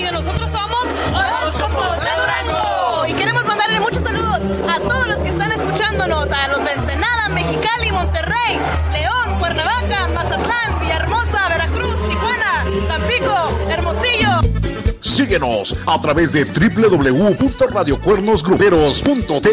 porque nosotros somos Horóscopos de Durango. Y queremos mandarle muchos saludos a todos los que están escuchándonos, a los de Ensenada, Mexicali, Monterrey, León, Cuernavaca, Mazatlán, Villahermosa, Veracruz, Tijuana, Tampico, Hermosillo. Síguenos a través de www.radiocuernosgruperos.tv.